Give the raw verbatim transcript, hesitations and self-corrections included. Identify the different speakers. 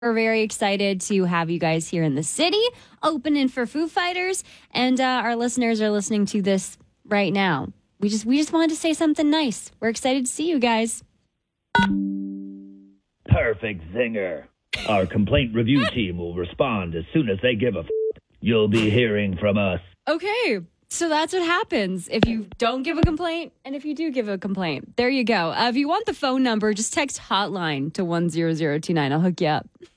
Speaker 1: We're very excited to have you guys here in the city, opening for Foo Fighters, and uh, our listeners are listening to this right now. We just we just wanted to say something nice. We're excited to see you guys.
Speaker 2: Perfect zinger. Our complaint review team will respond as soon as they give a f- You'll be hearing from us.
Speaker 1: Okay, so that's what happens if you don't give a complaint and if you do give a complaint. There you go. Uh, if you want the phone number, just text hotline to one zero zero two nine. I'll hook you up.